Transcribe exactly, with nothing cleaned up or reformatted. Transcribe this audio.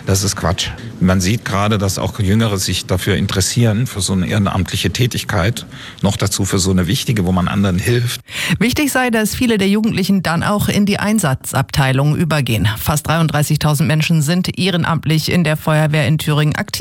Das ist Quatsch. Man sieht gerade, dass auch Jüngere sich dafür interessieren, für so eine ehrenamtliche Tätigkeit. Noch dazu für so eine wichtige, wo man anderen hilft. Wichtig sei, dass viele der Jugendlichen dann auch in die Einsatzabteilung übergehen. Fast dreiunddreißigtausend Menschen sind ehrenamtlich in der Feuerwehr in Thüringen aktiv.